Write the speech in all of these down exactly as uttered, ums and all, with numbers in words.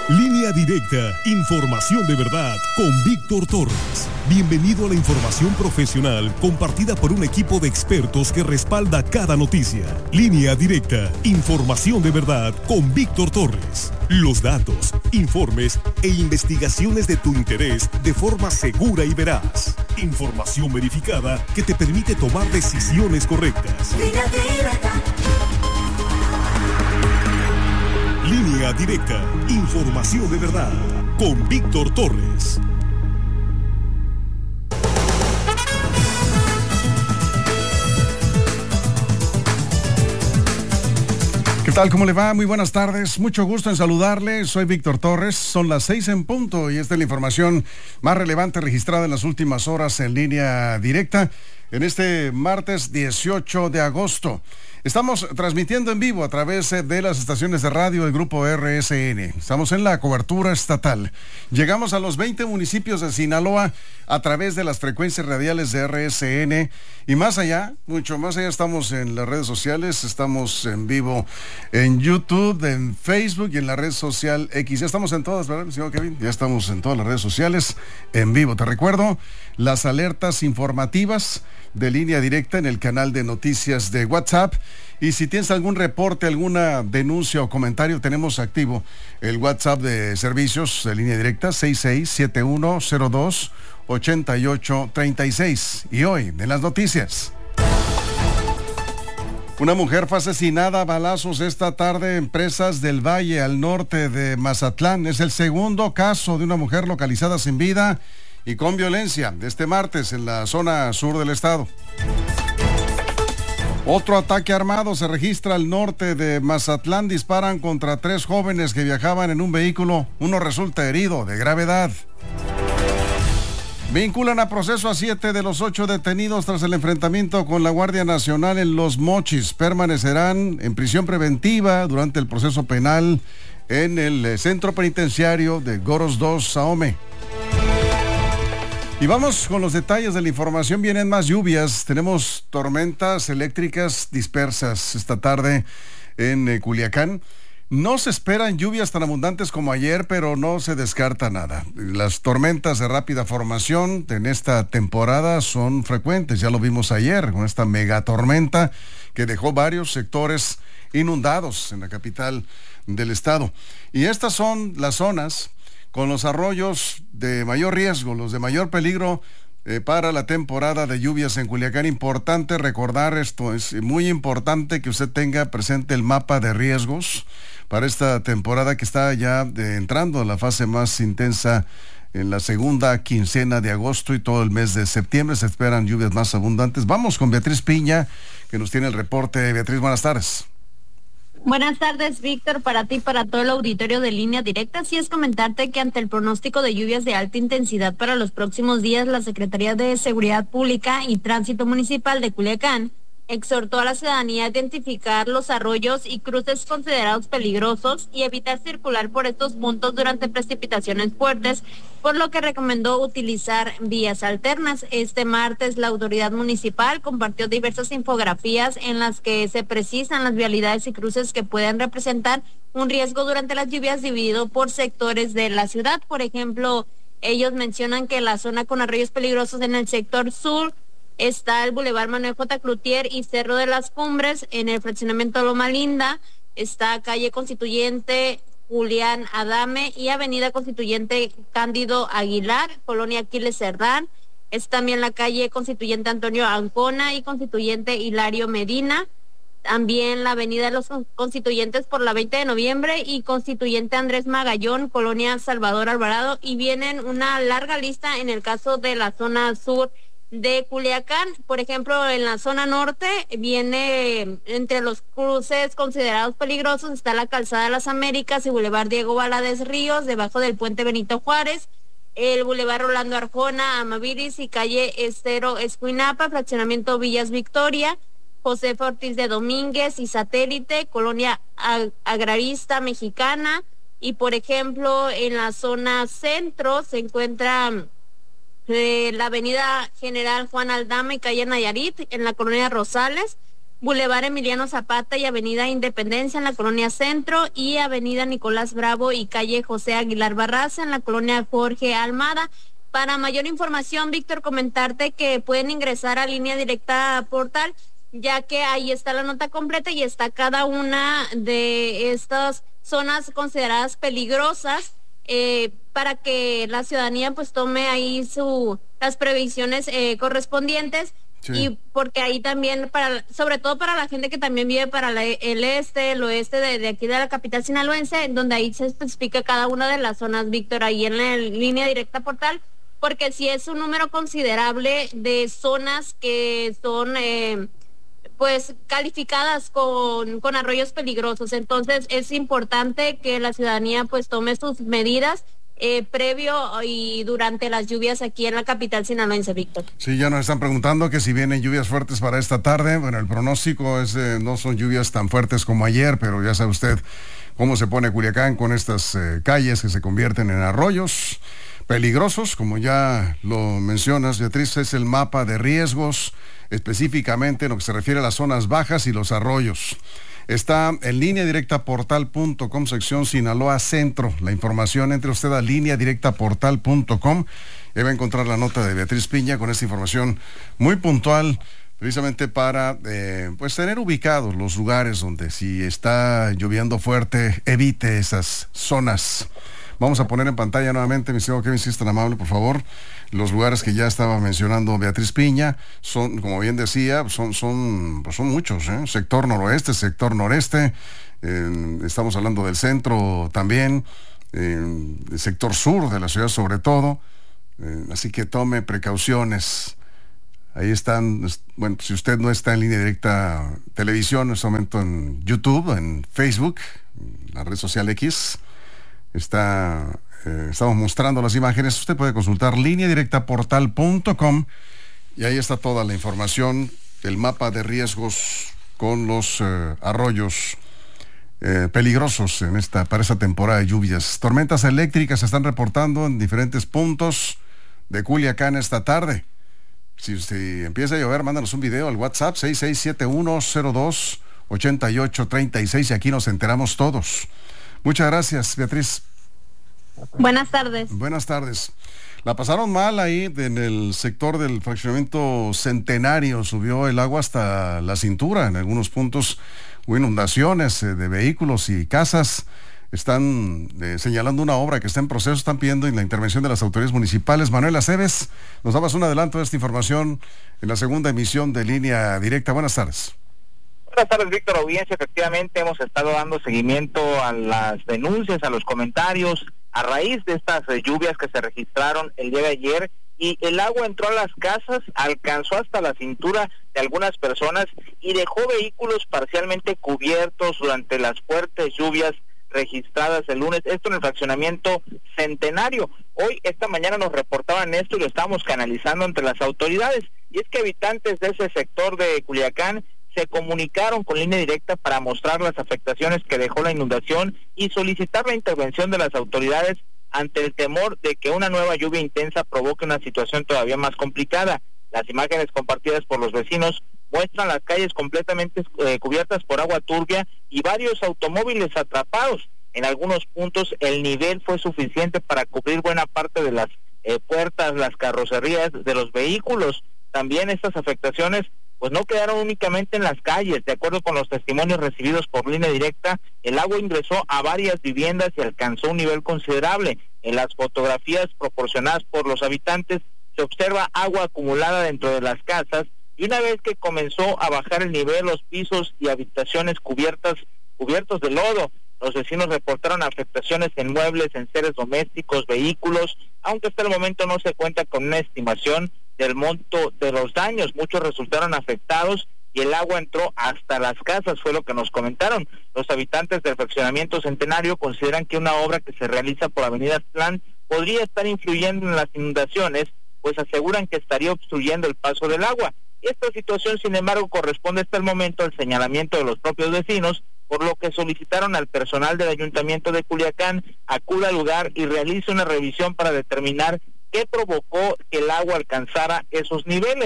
Línea Directa, información de verdad con Víctor Torres. Bienvenido a la información profesional compartida por un equipo de expertos que respalda cada noticia. Línea Directa, información de verdad con Víctor Torres. Los datos, informes e investigaciones de tu interés de forma segura y veraz. Información verificada que te permite tomar decisiones correctas. Línea Directa. Línea Directa, información de verdad, con Víctor Torres. ¿Qué tal? ¿Cómo le va? Muy buenas tardes. Mucho gusto en saludarle. Soy Víctor Torres. Son las seis en punto y esta es la información más relevante registrada en las últimas horas en Línea Directa en este martes dieciocho de agosto. Estamos transmitiendo en vivo a través de las estaciones de radio del Grupo R S N. Estamos en la cobertura estatal. Llegamos a los veinte municipios de Sinaloa a través de las frecuencias radiales de R S N. Y más allá, mucho más allá, estamos en las redes sociales. Estamos en vivo en YouTube, en Facebook y en la red social X. Ya estamos en todas, ¿verdad, señor Kevin? Ya estamos en todas las redes sociales en vivo. Te recuerdo las alertas informativas de Línea Directa en el canal de noticias de WhatsApp. Y si tienes algún reporte, alguna denuncia o comentario, tenemos activo el WhatsApp de servicios de Línea Directa seis seis siete uno cero dos ocho ocho tres seis. Y hoy, en las noticias, una mujer fue asesinada a balazos esta tarde en Presas del Valle, al norte de Mazatlán. Es el segundo caso de una mujer localizada sin vida y con violencia de este martes en la zona sur del estado. Otro ataque armado se registra al norte de Mazatlán. Disparan contra tres jóvenes que viajaban en un vehículo. Uno resulta herido de gravedad. Vinculan a proceso a siete de los ocho detenidos tras el enfrentamiento con la Guardia Nacional en Los Mochis. Permanecerán en prisión preventiva durante el proceso penal en el centro penitenciario de Goros dos, Sahome. Y vamos con los detalles de la información. Vienen más lluvias. Tenemos tormentas eléctricas dispersas esta tarde en eh, Culiacán. No se esperan lluvias tan abundantes como ayer, pero no se descarta nada. Las tormentas de rápida formación en esta temporada son frecuentes. Ya lo vimos ayer con esta megatormenta que dejó varios sectores inundados en la capital del estado. Y estas son las zonas con los arroyos de mayor riesgo, los de mayor peligro eh, para la temporada de lluvias en Culiacán. Importante recordar esto, es muy importante que usted tenga presente el mapa de riesgos para esta temporada que está ya de, entrando en la fase más intensa en la segunda quincena de agosto y todo el mes de septiembre. Se esperan lluvias más abundantes. Vamos con Beatriz Piña, que nos tiene el reporte. Beatriz, buenas tardes. Buenas tardes, Víctor, para ti y para todo el auditorio de Línea Directa. Sí es comentarte que ante el pronóstico de lluvias de alta intensidad para los próximos días, la Secretaría de Seguridad Pública y Tránsito Municipal de Culiacán exhortó a la ciudadanía a identificar los arroyos y cruces considerados peligrosos y evitar circular por estos puntos durante precipitaciones fuertes, por lo que recomendó utilizar vías alternas. Este martes la autoridad municipal compartió diversas infografías en las que se precisan las vialidades y cruces que pueden representar un riesgo durante las lluvias dividido por sectores de la ciudad. Por ejemplo, ellos mencionan que la zona con arroyos peligrosos en el sector sur está el Boulevard Manuel J. Cloutier y Cerro de las Cumbres. En el fraccionamiento Loma Linda está calle Constituyente Julián Adame y avenida Constituyente Cándido Aguilar, Colonia Aquiles Cerdán. Es también la calle Constituyente Antonio Ancona y Constituyente Hilario Medina. También la avenida de los Constituyentes por la veinte de noviembre y Constituyente Andrés Magallón, Colonia Salvador Alvarado. Y vienen una larga lista en el caso de la zona sur de Culiacán. Por ejemplo, en la zona norte viene entre los cruces considerados peligrosos está la Calzada de las Américas y Boulevard Diego Valadez Ríos, debajo del puente Benito Juárez, el Boulevard Rolando Arjona, Amaviris y calle Estero Escuinapa, fraccionamiento Villas Victoria, José Ortiz de Domínguez y Satélite, Colonia Agrarista Mexicana. Y por ejemplo, en la zona centro se encuentra eh, la avenida General Juan Aldama y calle Nayarit, en la colonia Rosales, Boulevard Emiliano Zapata y Avenida Independencia en la colonia Centro, y Avenida Nicolás Bravo y calle José Aguilar Barraza en la colonia Jorge Almada. Para mayor información, Víctor, comentarte que pueden ingresar a Línea Directa Portal, ya que ahí está la nota completa y está cada una de estas zonas consideradas peligrosas, eh, para que la ciudadanía pues tome ahí su las previsiones eh, correspondientes. Sí. Y porque ahí también, para sobre todo para la gente que también vive para la, el este, el oeste de, de aquí de la capital sinaloense, donde ahí se especifica cada una de las zonas, Víctor, ahí en la Línea Directa Portal, porque sí es un número considerable de zonas que son eh, pues calificadas con, con arroyos peligrosos. Entonces es importante que la ciudadanía pues tome sus medidas Eh, previo y durante las lluvias aquí en la capital sinaloense, Víctor. Sí, ya nos están preguntando que si vienen lluvias fuertes para esta tarde. Bueno, el pronóstico es de, no son lluvias tan fuertes como ayer, pero ya sabe usted cómo se pone Culiacán con estas eh, calles que se convierten en arroyos peligrosos, como ya lo mencionas, Beatriz. Es el mapa de riesgos, específicamente en lo que se refiere a las zonas bajas y los arroyos. Está en línea directa portal punto com, sección Sinaloa Centro. La información, entre usted a línea directa portal punto com. Ahí va a encontrar la nota de Beatriz Piña con esta información muy puntual, precisamente para eh, pues tener ubicados los lugares donde, si está lloviendo fuerte, evite esas zonas. Vamos a poner en pantalla nuevamente, mi estimado Kevin, si es tan amable, por favor, los lugares que ya estaba mencionando Beatriz Piña. Son, como bien decía, son, son, pues son muchos, ¿eh? Sector noroeste, sector noreste, eh, estamos hablando del centro también, eh, el sector sur de la ciudad sobre todo, eh, así que tome precauciones. Ahí están, bueno, si usted no está en Línea Directa Televisión en este momento, en YouTube, en Facebook, en la red social X, está, eh, estamos mostrando las imágenes. Usted puede consultar línea directa portal punto com y ahí está toda la información, el mapa de riesgos con los eh, arroyos eh, peligrosos en esta, para esta temporada de lluvias. Tormentas eléctricas se están reportando en diferentes puntos de Culiacán esta tarde. Si usted empieza a llover, mándanos un video al WhatsApp seis seis siete uno cero dos ocho ocho tres seis y aquí nos enteramos todos. Muchas gracias, Beatriz. Buenas tardes. Buenas tardes. La pasaron mal ahí en el sector del fraccionamiento Centenario. Subió el agua hasta la cintura. En algunos puntos hubo inundaciones eh, de vehículos y casas. Están eh, señalando una obra que está en proceso. Están pidiendo la intervención de las autoridades municipales. Manuel Aceves, nos dabas un adelanto de esta información en la segunda emisión de Línea Directa. Buenas tardes. Buenas tardes, Víctor, audiencia. Efectivamente, hemos estado dando seguimiento a las denuncias, a los comentarios, a raíz de estas eh, lluvias que se registraron el día de ayer, y el agua entró a las casas, alcanzó hasta la cintura de algunas personas y dejó vehículos parcialmente cubiertos durante las fuertes lluvias registradas el lunes, esto en el fraccionamiento Centenario. Hoy, esta mañana nos reportaban esto y lo estamos canalizando entre las autoridades, y es que habitantes de ese sector de Culiacán se comunicaron con Línea Directa para mostrar las afectaciones que dejó la inundación y solicitar la intervención de las autoridades ante el temor de que una nueva lluvia intensa provoque una situación todavía más complicada. Las imágenes compartidas por los vecinos muestran las calles completamente eh, cubiertas por agua turbia y varios automóviles atrapados. En algunos puntos el nivel fue suficiente para cubrir buena parte de las eh, puertas, las carrocerías de los vehículos. También estas afectaciones pues no quedaron únicamente en las calles. De acuerdo con los testimonios recibidos por Línea Directa, el agua ingresó a varias viviendas y alcanzó un nivel considerable. En las fotografías proporcionadas por los habitantes se observa agua acumulada dentro de las casas, y una vez que comenzó a bajar el nivel, los pisos y habitaciones cubiertas cubiertos de lodo. Los vecinos reportaron afectaciones en muebles, en seres domésticos, vehículos, aunque hasta el momento no se cuenta con una estimación del monto de los daños. Muchos resultaron afectados y el agua entró hasta las casas, fue lo que nos comentaron. Los habitantes del fraccionamiento Centenario consideran que una obra que se realiza por Avenida Aztlán podría estar influyendo en las inundaciones, pues aseguran que estaría obstruyendo el paso del agua. Esta situación, sin embargo, corresponde hasta el momento al señalamiento de los propios vecinos, por lo que solicitaron al personal del Ayuntamiento de Culiacán acuda al lugar y realice una revisión para determinar qué provocó que el agua alcanzara esos niveles.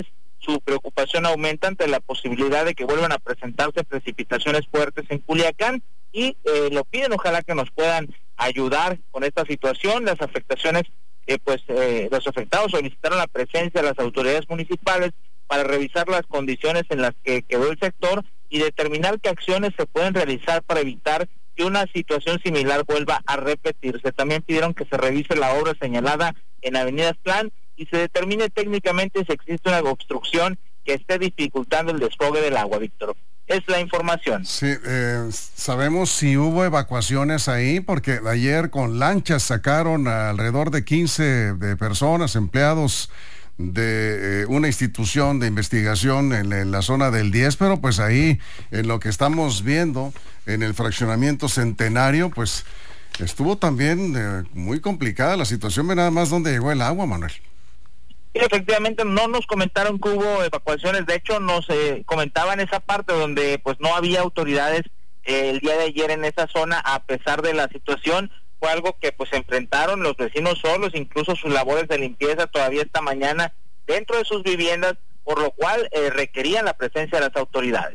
su preocupación aumenta ante la posibilidad de que vuelvan a presentarse precipitaciones fuertes en Culiacán y eh, lo piden, ojalá que nos puedan ayudar con esta situación. Las afectaciones, eh, pues eh, los afectados solicitaron la presencia de las autoridades municipales para revisar las condiciones en las que quedó el sector y determinar qué acciones se pueden realizar para evitar que una situación similar vuelva a repetirse. También pidieron que se revise la obra señalada en Avenida Aztlán y se determine técnicamente si existe una obstrucción que esté dificultando el desfogue del agua, Víctor. Es la información. Sí, eh, ¿sabemos si hubo evacuaciones ahí? Porque ayer con lanchas sacaron a alrededor de quince de personas, empleados de eh, una institución de investigación en, en la zona del diez, pero pues ahí, en lo que estamos viendo, en el fraccionamiento Centenario, pues estuvo también eh, muy complicada la situación. Ve nada más dónde llegó el agua, Manuel. Sí, efectivamente, no nos comentaron que hubo evacuaciones. De hecho, nos eh, comentaban esa parte donde pues no había autoridades eh, el día de ayer en esa zona, a pesar de la situación. Fue algo que pues enfrentaron los vecinos solos, incluso sus labores de limpieza todavía esta mañana dentro de sus viviendas, por lo cual eh, requerían la presencia de las autoridades.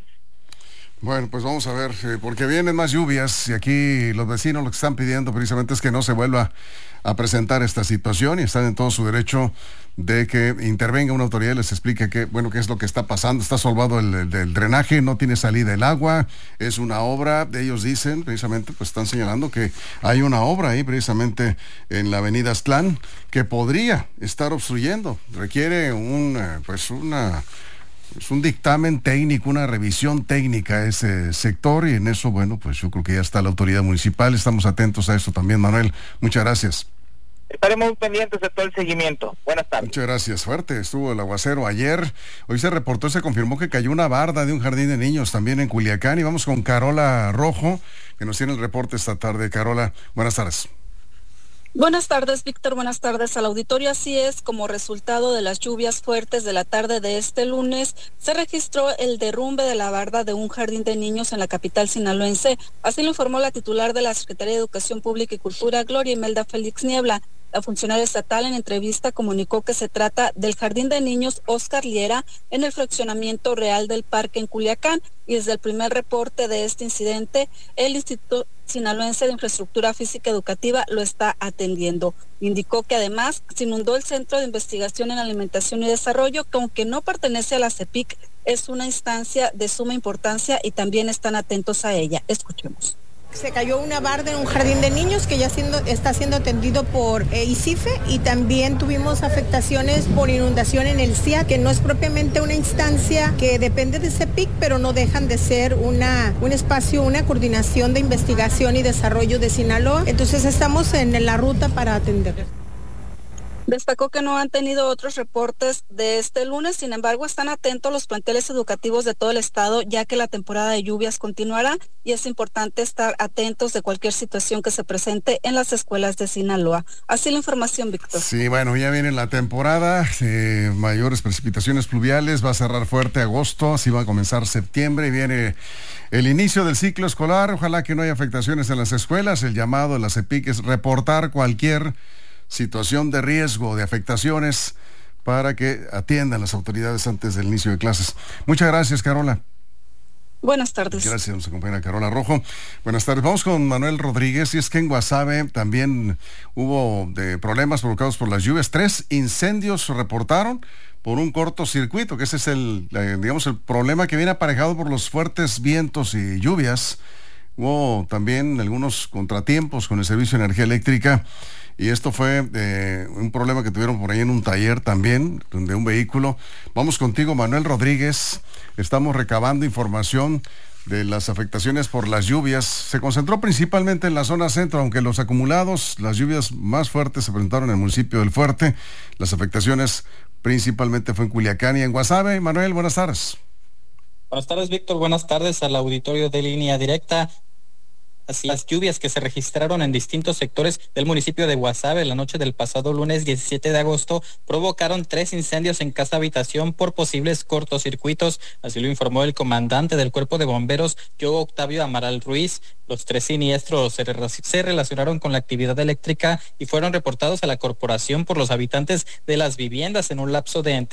Bueno, pues vamos a ver, eh, porque vienen más lluvias y aquí los vecinos lo que están pidiendo precisamente es que no se vuelva a presentar esta situación y están en todo su derecho de que intervenga una autoridad y les explique qué, bueno, qué es lo que está pasando. Está solvado el, el, el drenaje, no tiene salida el agua, es una obra. Ellos dicen, precisamente, pues están señalando que hay una obra ahí precisamente en la avenida Aztlán que podría estar obstruyendo. Requiere un, pues una... Es un dictamen técnico, una revisión técnica a ese sector y en eso, bueno, pues yo creo que ya está la autoridad municipal. Estamos atentos a eso también, Manuel. Muchas gracias. Estaremos pendientes de todo el seguimiento. Buenas tardes. Muchas gracias. Fuerte estuvo el aguacero ayer. Hoy se reportó, se confirmó que cayó una barda de un jardín de niños también en Culiacán. Y vamos con Carola Rojo, que nos tiene el reporte esta tarde. Carola, buenas tardes. Buenas tardes, Víctor. Buenas tardes al auditorio. Así es, como resultado de las lluvias fuertes de la tarde de este lunes, se registró el derrumbe de la barda de un jardín de niños en la capital sinaloense. Así lo informó la titular de la Secretaría de Educación Pública y Cultura, Gloria Imelda Félix Niebla. La funcionaria estatal en entrevista comunicó que se trata del Jardín de Niños Oscar Liera en el fraccionamiento Real del Parque en Culiacán, y desde el primer reporte de este incidente, el Instituto Sinaloense de Infraestructura Física Educativa lo está atendiendo. Indicó que además se inundó el Centro de Investigación en Alimentación y Desarrollo, que aunque no pertenece a la CEPIC, es una instancia de suma importancia y también están atentos a ella. Escuchemos. Se cayó una barda en un jardín de niños que ya siendo, está siendo atendido por eh, ICIFE, y también tuvimos afectaciones por inundación en el C I A, que no es propiamente una instancia que depende de CEPIC, pero no dejan de ser una, un espacio, una coordinación de investigación y desarrollo de Sinaloa. Entonces estamos en la ruta para atender. Destacó que no han tenido otros reportes de este lunes, sin embargo están atentos los planteles educativos de todo el estado, ya que la temporada de lluvias continuará y es importante estar atentos de cualquier situación que se presente en las escuelas de Sinaloa. Así la información, Víctor. Sí, bueno, ya viene la temporada, eh, mayores precipitaciones pluviales, va a cerrar fuerte agosto, así va a comenzar septiembre y viene el inicio del ciclo escolar. Ojalá que no haya afectaciones en las escuelas. El llamado de la CEPIC es reportar cualquier situación de riesgo, de afectaciones, para que atiendan las autoridades antes del inicio de clases. Muchas gracias, Carola. Buenas tardes. Gracias, nos acompaña Carola Rojo. Buenas tardes. Vamos con Manuel Rodríguez. Y es que en Guasave también hubo de problemas provocados por las lluvias. Tres incendios se reportaron por un cortocircuito, que ese es el, digamos, el problema que viene aparejado por los fuertes vientos y lluvias. Hubo también algunos contratiempos con el servicio de energía eléctrica. Y esto fue eh, un problema que tuvieron por ahí en un taller también, de un vehículo. Vamos contigo, Manuel Rodríguez. Estamos recabando información de las afectaciones por las lluvias. Se concentró principalmente en la zona centro, aunque los acumulados, las lluvias más fuertes se presentaron en el municipio del Fuerte. Las afectaciones principalmente fue en Culiacán y en Guasave. Manuel, buenas tardes. Buenas tardes, Víctor. Buenas tardes al auditorio de Línea Directa. Así, las lluvias que se registraron en distintos sectores del municipio de Guasave la noche del pasado lunes diecisiete de agosto provocaron tres incendios en casa habitación por posibles cortocircuitos. Así lo informó el comandante del Cuerpo de Bomberos, Joe Octavio Amaral Ruiz. Los tres siniestros se, re- se relacionaron con la actividad eléctrica y fueron reportados a la corporación por los habitantes de las viviendas en un lapso de entre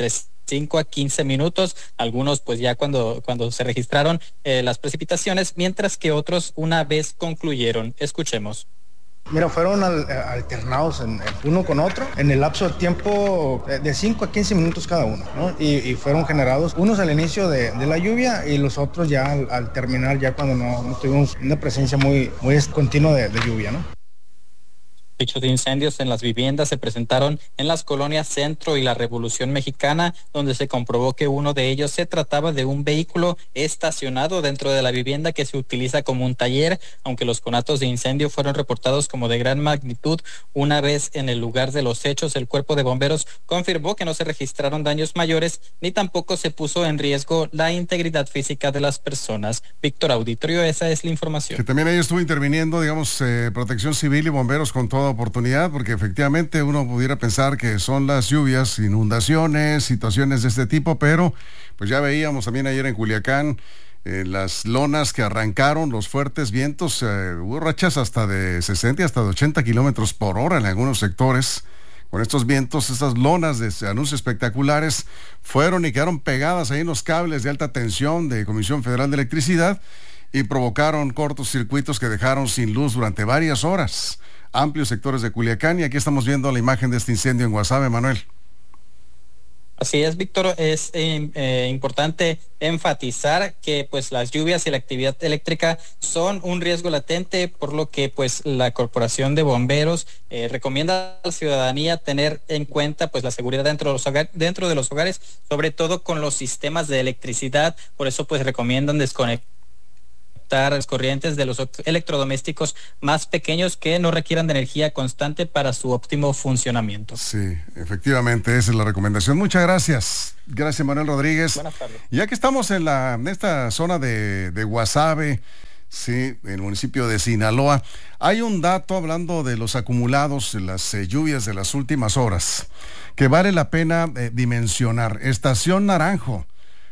cinco a quince minutos, algunos pues ya cuando, cuando se registraron eh, las precipitaciones, mientras que otros una vez concluyeron. Escuchemos. Mira, fueron al, alternados en, en uno con otro en el lapso de tiempo de cinco a quince minutos cada uno, ¿no? Y, y fueron generados unos al inicio de, de la lluvia y los otros ya al, al terminar, ya cuando no, no tuvimos una presencia muy, muy continua de, de lluvia, ¿no? Hechos de incendios en las viviendas se presentaron en las colonias Centro y la Revolución Mexicana, donde se comprobó que uno de ellos se trataba de un vehículo estacionado dentro de la vivienda que se utiliza como un taller, aunque los conatos de incendio fueron reportados como de gran magnitud. Una vez en el lugar de los hechos, el Cuerpo de Bomberos confirmó que no se registraron daños mayores ni tampoco se puso en riesgo la integridad física de las personas. Víctor Auditorio, esa es la información. Que también ahí estuvo interviniendo, digamos, eh, Protección Civil y bomberos con todo oportunidad, porque efectivamente uno pudiera pensar que son las lluvias, inundaciones, situaciones de este tipo, pero pues ya veíamos también ayer en Culiacán eh, las lonas que arrancaron, los fuertes vientos, eh, hubo rachas hasta de sesenta hasta de ochenta kilómetros por hora en algunos sectores. Con estos vientos, estas lonas de anuncios espectaculares fueron y quedaron pegadas ahí en los cables de alta tensión de Comisión Federal de Electricidad y provocaron cortocircuitos que dejaron sin luz durante varias horas amplios sectores de Culiacán, y aquí estamos viendo la imagen de este incendio en Guasave, Manuel. Así es, Víctor, es eh, eh, importante enfatizar que pues las lluvias y la actividad eléctrica son un riesgo latente, por lo que pues la Corporación de Bomberos eh, recomienda a la ciudadanía tener en cuenta pues la seguridad dentro de los hogares, dentro de los hogares, sobre todo con los sistemas de electricidad. Por eso pues recomiendan desconectar las corrientes de los electrodomésticos más pequeños que no requieran de energía constante para su óptimo funcionamiento. Sí, efectivamente, esa es la recomendación. Muchas gracias. Gracias, Manuel Rodríguez. Buenas tardes. Ya que estamos en la en esta zona de, de Guasave, sí, en el municipio de Sinaloa, hay un dato hablando de los acumulados, las eh, lluvias de las últimas horas, que vale la pena eh, dimensionar. Estación Naranjo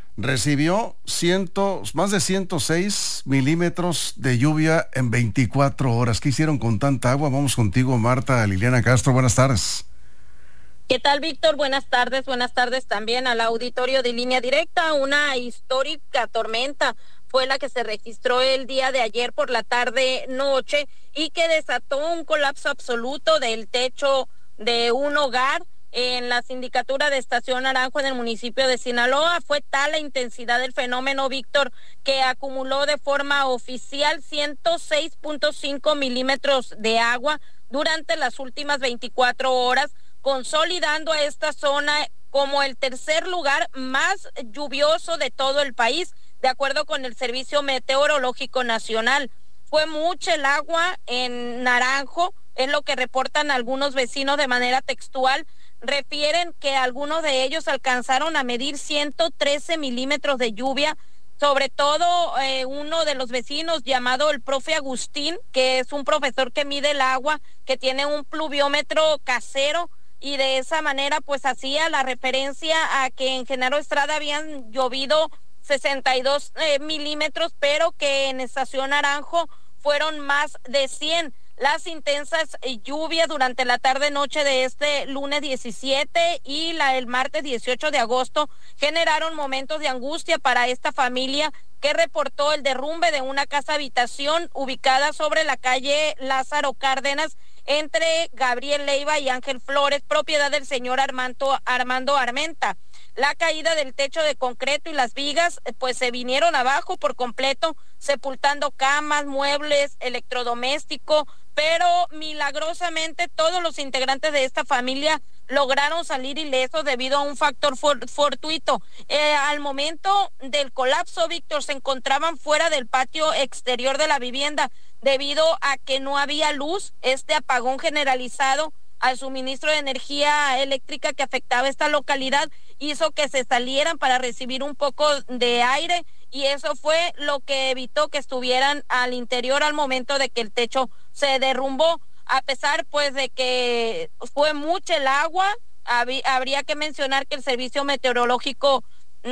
recibió cientos, más de ciento seis milímetros de lluvia en veinticuatro horas. ¿Qué hicieron con tanta agua? Vamos contigo, Marta Liliana Castro. Buenas tardes. ¿Qué tal, Víctor? Buenas tardes. Buenas tardes también al auditorio de Línea Directa. Una histórica tormenta fue la que se registró el día de ayer por la tarde-noche y que desató un colapso absoluto del techo de un hogar en la sindicatura de Estación Naranjo en el municipio de Sinaloa. Fue tal la intensidad del fenómeno, Víctor, que acumuló de forma oficial ciento seis punto cinco milímetros de agua durante las últimas veinticuatro horas, consolidando a esta zona como el tercer lugar más lluvioso de todo el país, de acuerdo con el Servicio Meteorológico Nacional. Fue mucha el agua en Naranjo, es lo que reportan algunos vecinos de manera textual. Refieren que algunos de ellos alcanzaron a medir ciento trece milímetros de lluvia, sobre todo eh, uno de los vecinos llamado el profe Agustín, que es un profesor que mide el agua, que tiene un pluviómetro casero, y de esa manera pues hacía la referencia a que en Genaro Estrada habían llovido sesenta y dos eh, milímetros, pero que en Estación Naranjo fueron más de cien. Las intensas lluvias durante la tarde-noche de este lunes diecisiete y la el martes dieciocho de agosto generaron momentos de angustia para esta familia, que reportó el derrumbe de una casa habitación ubicada sobre la calle Lázaro Cárdenas entre Gabriel Leiva y Ángel Flores, propiedad del señor Armando, Armando Armenta. La caída del techo de concreto y las vigas pues se vinieron abajo por completo, sepultando camas, muebles, electrodoméstico, pero milagrosamente todos los integrantes de esta familia lograron salir ilesos debido a un factor for, fortuito. Eh, al momento del colapso, Víctor, se encontraban fuera del patio exterior de la vivienda debido a que no había luz. Este apagón generalizado al suministro de energía eléctrica que afectaba esta localidad hizo que se salieran para recibir un poco de aire, y eso fue lo que evitó que estuvieran al interior al momento de que el techo se derrumbó. A pesar pues de que fue mucha el agua, hab- habría que mencionar que el Servicio Meteorológico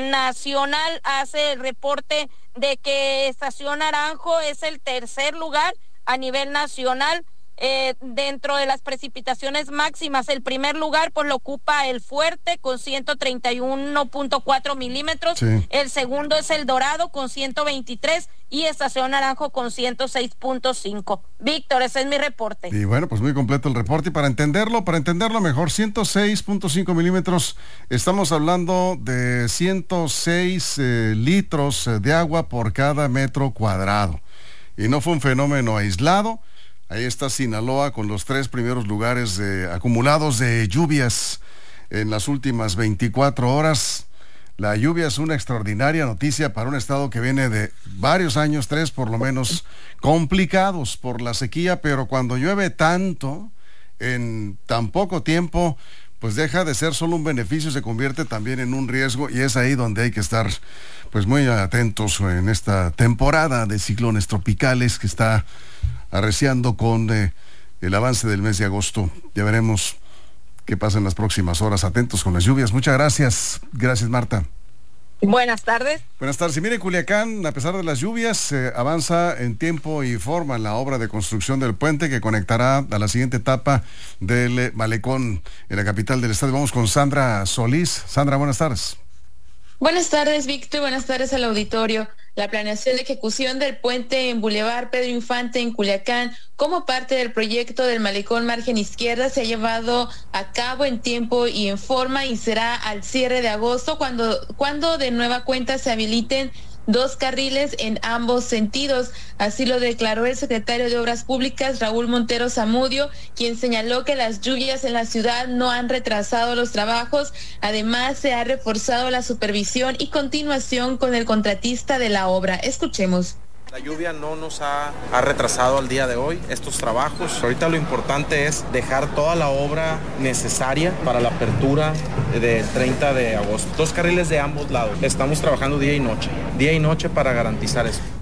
Nacional hace el reporte de que Estación Naranjo es el tercer lugar a nivel nacional Eh, dentro de las precipitaciones máximas, el primer lugar pues lo ocupa el Fuerte con ciento treinta y uno punto cuatro milímetros, sí. El segundo es el Dorado con ciento veintitrés y Estación Naranjo con ciento seis punto cinco. Víctor, ese es mi reporte. Y bueno, pues muy completo el reporte, y para entenderlo, para entenderlo mejor, ciento seis punto cinco milímetros, estamos hablando de ciento seis eh, litros de agua por cada metro cuadrado, y no fue un fenómeno aislado. Ahí está Sinaloa con los tres primeros lugares de, acumulados de lluvias en las últimas veinticuatro horas. La lluvia es una extraordinaria noticia para un estado que viene de varios años, tres por lo menos, complicados por la sequía, pero cuando llueve tanto, en tan poco tiempo, pues deja de ser solo un beneficio, se convierte también en un riesgo, y es ahí donde hay que estar pues muy atentos en esta temporada de ciclones tropicales que está arreciando con eh, el avance del mes de agosto. Ya veremos qué pasa en las próximas horas. Atentos con las lluvias. Muchas gracias. Gracias, Marta. Buenas tardes. Buenas tardes. Y mire, Culiacán, a pesar de las lluvias, eh, avanza en tiempo y forma en la obra de construcción del puente que conectará a la siguiente etapa del eh, malecón en la capital del estado. Vamos con Sandra Solís. Sandra, buenas tardes. Buenas tardes, Víctor. Buenas tardes al auditorio. La planeación de ejecución del puente en Boulevard Pedro Infante en Culiacán, como parte del proyecto del malecón margen izquierda, se ha llevado a cabo en tiempo y en forma, y será al cierre de agosto cuando, cuando de nueva cuenta se habiliten dos carriles en ambos sentidos. Así lo declaró el secretario de Obras Públicas, Raúl Montero Zamudio, quien señaló que las lluvias en la ciudad no han retrasado los trabajos. Además, se ha reforzado la supervisión y continuación con el contratista de la obra. Escuchemos. La lluvia no nos ha, ha retrasado al día de hoy estos trabajos. Ahorita lo importante es dejar toda la obra necesaria para la apertura del treinta de agosto. Dos carriles de ambos lados. Estamos trabajando día y noche, día y noche para garantizar eso.